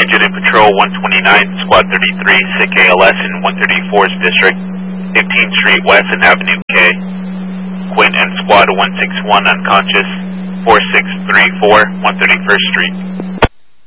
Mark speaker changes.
Speaker 1: Injured in Patrol 129, Squad 33, SICK ALS in 134th District, 15th Street West and Avenue K. Quint and Squad 161 unconscious, 4634, 131st Street.